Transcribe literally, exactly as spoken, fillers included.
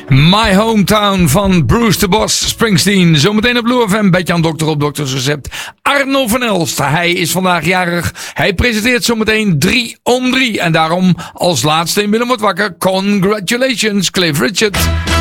My Hometown van Bruce de Boss Springsteen. Zometeen op Blue F M, beetje aan dokter op dokters recept. Arno van Elst, hij is vandaag jarig. Hij presenteert zometeen drie om drie. En daarom als laatste in Willem wordt wakker. Congratulations, Cliff Richard.